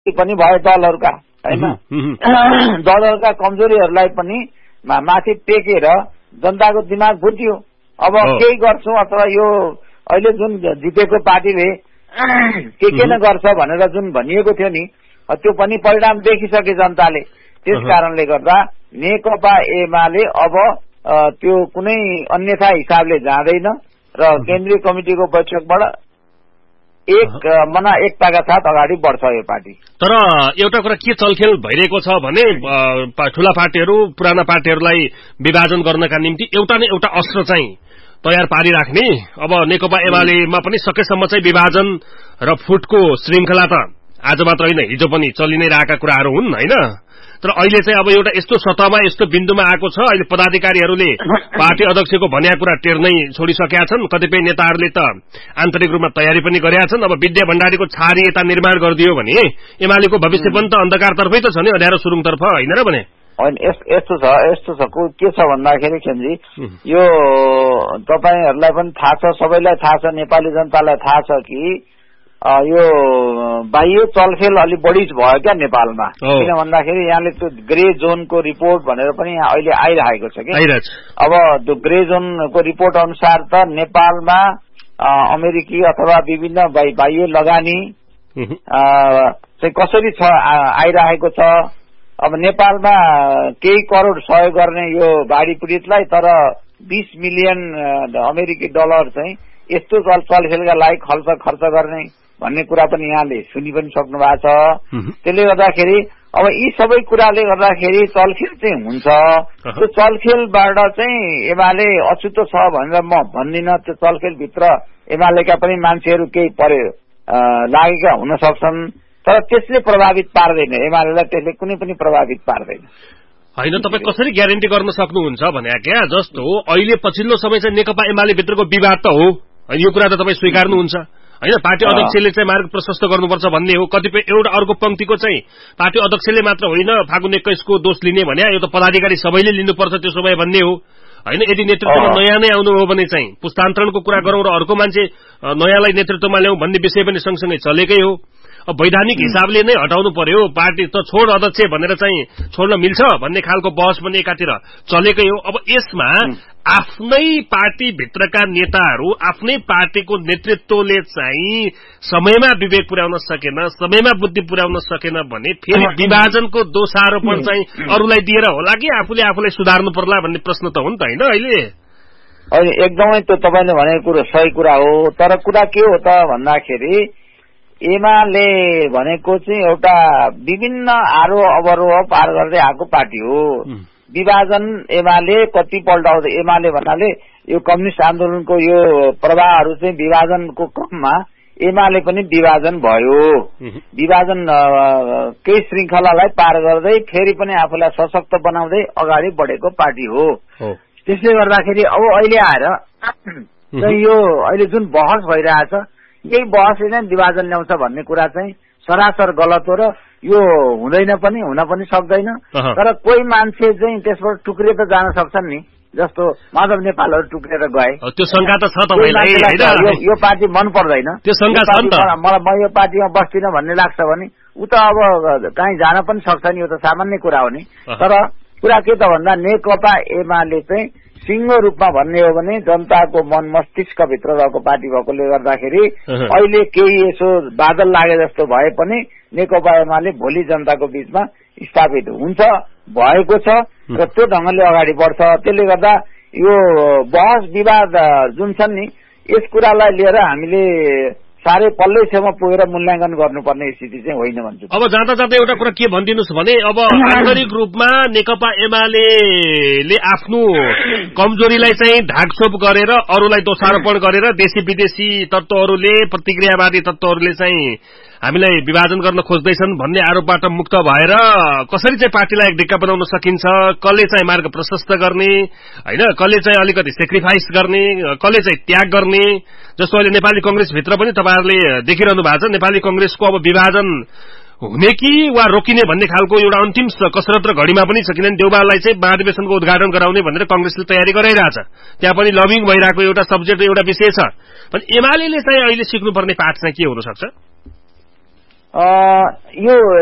पनि भयो दलहरूका हैन दलहरूका कमजोरीहरूलाई पनि माथि टेकेर जनताको दिमाग बुझ्यो अब केही गर्छौं अथवा यो अहिले जुन जितेको पार्टीले के न गर्छ भनेर जुन भनिएको थियो नि त्यो पनि परिणाम देखिसके जनताले त्यस कारणले गर्दा नेकपा एमाले अब त्यो कुनै अन्यथा हिसाबले जाँदैन र केन्द्रीय कमिटिको बैठकबाट एकताका साथ अगाडि बढ्छ यो पार्टी। तर एउटा कुरा के चलखेल भइरहेको छ भने ठूला पार्टीहरू पुराना पार्टीहरूलाई विभाजन गर्नका निम्ति एउटा न एउटा अस्त्र चाहिँ तयार पारिराख्ने। अब नेकपा एमालेमा पनि सकेसम्म चाहिँ विभाजन र फुटको श्रृंखला त आज मात्र होइन हिजो पनि चलि नै रहेका कुराहरू हुन् हैन। तर अहिले चाहिँ अब एउटा यस्तो सतहमा यस्तो बिन्दुमा आएको छ अहिले पदाधिकारीहरूले पार्टी अध्यक्षको भन्या कुरा टेर्नै छोडिसकेका छन्। कतिपय नेताहरूले त आन्तरिक रूपमा तयारी पनि गरेका छन्। अब विद्या भण्डारीको छारिएता निर्माण गरिदियो भने एमालेको भविष्य पनि त अन्धकारतर्फै त छ नि, अँध्यारो सुरुङतर्फ होइन र भने। यस्तो छ के छ भन्दाखेरि खेमजी यो तपाईहरुलाई पनि थाहा छ, सबैलाई थाहा छ, नेपाली जनतालाई थाहा छ कि यो बाह्य चलखेल अलि बढी भयो क्या नेपालमा। किन भन्दाखेरि यहाँले त्यो ग्रे जोनको रिपोर्ट भनेर पनि यहाँ अहिले आइरहेको छ कि अब त्यो ग्रे जोनको रिपोर्ट अनुसार त नेपालमा अमेरिकी अथवा विभिन्न बाह्य लगानी चाहिँ कसरी छ आइरहेको छ। अब नेपालमा केही करोड सहयोग गर्ने यो बाढी पीडितलाई, तर 20 मिलियन अमेरिकी डलर चाहिँ यस्तो चलखेलका लागि खर्च गर्ने भन्ने कुरा पनि यहाँले सुनि पनि सक्नु भएको छ। त्यसले गर्दाखेरि अब यी सबै कुराले गर्दाखेरि चलखेल चाहिँ हुन्छ। त्यो चलखेलबाट चाहिँ एमाले अछुतो छ भनेर म भन्दिन। त्यो चलखेलभित्र एमालेका पनि मान्छेहरू केही लागेका हुन सक्छन्, तर त्यसले प्रभावित पार्दैन एमालेलाई, त्यसले कुनै पनि प्रभावित पार्दैन। होइन तपाईँ कसरी ग्यारेन्टी गर्न सक्नुहुन्छ भने क्या जस्तो अहिले पछिल्लो समय चाहिँ नेकपा एमाले भित्रको विवाद त हो, यो कुरा त तपाईँ स्वीकार्नुहुन्छ हैन। पार्टी अध्यक्षले चाहिँ मार्ग प्रशस्त गर्नुपर्छ भन्ने हो। कतिपय एउटा अर्को पंक्तिको चाहिँ पार्टी अध्यक्षले मात्र होइन फागुन 21 को दोष लिने भने यो त पदाधिकारी सबैले लिनुपर्छ त्यो समय भन्ने हो हैन। यदि नेतृत्वमा नयाँ नै आउनु हो भने चाहिँ पुस्तान्तरणको कुरा गरौं र अर्को मान्छे नयाँलाई नेतृत्वमा ल्याउँ भन्ने विषय पनि सँगसँगै चलेकै हो। अब वैधानिक हिसाबले नै हटाउनु पर्यो, पार्टी त छोड अध्यक्ष भनेर चाहिँ छोड्न मिल्छ भन्ने खालको बहस पनि एकातिर चलेकै हो। अब यसमा आफ्नै पार्टी भित्रका नेताहरू आफ्नै पार्टीको नेतृत्वले चाहिँ समयमा विवेक पुर्याउन सकेन, समयमा बुद्धि पुर्याउन सकेन भने फेरि विभाजनको दोषारोपण चाहिँ अरूलाई दिएर होला कि आफूलाई सुधार्नु पर्ला भन्ने प्रश्न त हो नि त हैन। अहिले एकदमै त्यो तपाईले भनेको कुरो सही कुरा हो, तर कुरा के हो त भन्दाखेरि एमाले भनेको चाहिँ एउटा विभिन्न आरोह अवरोह पार गर्दै आएको पार्टी हो। विभाजन एमाले कतिपल्ट आउँछ, एमाले भन्नाले यो कम्युनिस्ट आन्दोलनको यो प्रवाहहरू चाहिँ विभाजनको क्रममा एमाले पनि विभाजन भयो। विभाजन केही श्रृंखलालाई पार गर्दै फेरि पनि आफूलाई सशक्त बनाउँदै अगाडि बढेको पार्टी हो। त्यसले गर्दाखेरि अब अहिले आएर यो अहिले जुन बहस भइरहेछ यही बहसले नै विभाजन ल्याउँछ भन्ने कुरा चाहिँ सरासर गलत हो र यो हुँदैन पनि, हुन पनि सक्दैन। तर कोही मान्छे चाहिँ त्यसबाट टुक्रिएर त जान सक्छन् नि, जस्तो माधव नेपालहरू टुक्रेर गए। त्यो शंका त छ तपाईलाई हैन, यो पार्टी मन पर्दैन, त्यो शंका छ नि त, मलाई म यो पार्टीमा बस्दिन भन्ने लाग्छ भने उ त अब कहीँ जान पनि सक्छ नि, यो त सामान्य कुरा हो नि। तर कुरा के त भन्दा नेकपा एमाले चाहिँ सिंह रूपमा भन्ने हो भने जनताको मन मस्तिष्क भित्र रहेको पार्टी भएकोले गर्दाखेरि अहिले केही यसो बादल लागे जस्तो भए पनि नेकपा एमाले भोलि जनताको बीचमा स्थापित हुन्छ, भएको छ र त्यो ढंगले अगाडि बढ्छ। त्यसले गर्दा यो बहस विवाद जुन छन् नि यस कुरालाई लिएर हामीले साह्रै पल्लैसम्म पुगेर मूल्याङ्कन गर्नुपर्ने स्थिति चाहिँ होइन भन्छु। अब जाँदा जाँदा एउटा कुरा के भनिदिनुस् भने अब आन्तरिक रूपमा नेकपा एमाले आफ्नो कमजोरीलाई चाहिँ ढाकछोप गरेर अरूलाई दोषारोपण गरेर देशी विदेशी तत्त्वहरूले प्रतिक्रियावादी तत्त्वहरूले चाहिँ हामीलाई विभाजन गर्न खोज्दैछन् भन्ने आरोपबाट मुक्त भएर कसरी चाहिँ पार्टीलाई एक ढिक्का बनाउन सकिन्छ, कसले चाहिँ मार्ग प्रशस्त गर्ने हैन, कसले चाहिँ अलिकति सेक्रिफाइस गर्ने, कसले चाहिँ त्याग गर्ने। जस्तो अहिले नेपाली कांग्रेस भित्र पनि तपाईहरुले देखिरहनु भएको छ, नेपाली कांग्रेसको अब विभाजन हुने कि वा रोकिने भन्ने खालको एउटा अन्तिम कसरत र घडीमा पनि छ। किनभने देउबालाई चाहिँ महाधिवेशनको उद्घाटन गराउने भनेर कांग्रेसले तयारी गरिरहेछ, त्यहाँ पनि लबिङ भइरहेको एउटा सब्जेक्ट एउटा विषय छ। भने एमालेले चाहिँ अहिले सिक्नुपर्ने पाठ चाहिँ के हुन सक्छ? यो